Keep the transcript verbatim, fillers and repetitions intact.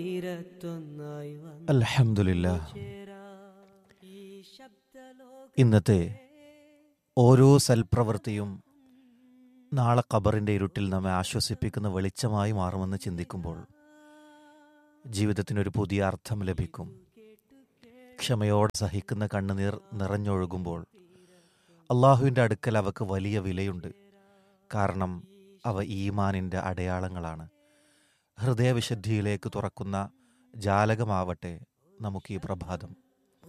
അൽഹംദുലില്ലാഹ്. ഇന്നത്തെ ഓരോ സൽപ്രവൃത്തിയും നാളെ ഖബറിൻ്റെ ഇരുട്ടിൽ നമ്മെ ആശ്വസിപ്പിക്കുന്ന വെളിച്ചമായി മാറുമെന്ന് ചിന്തിക്കുമ്പോൾ ജീവിതത്തിനൊരു പുതിയ അർത്ഥം ലഭിക്കും. ക്ഷമയോടെ സഹിക്കുന്ന കണ്ണുനീർ നിറഞ്ഞൊഴുകുമ്പോൾ അള്ളാഹുവിൻ്റെ അടുക്കൽ അവക്ക് വലിയ വിലയുണ്ട്. കാരണം അവ ഈമാനിൻ്റെ അടയാളങ്ങളാണ്. ഹൃദയവിശുദ്ധിയിലേക്ക് തുറക്കുന്ന ജാലകമാവട്ടെ നമുക്ക് ഈ പ്രഭാതം.